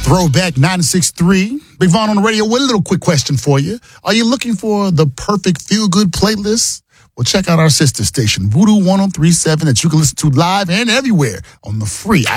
Throwback 96.3. Big Vaughn on the radio with a little quick question for you. Are you looking for the perfect feel-good playlist? Well, check out our sister station, Voodoo 1037, that you can listen to live and everywhere on the free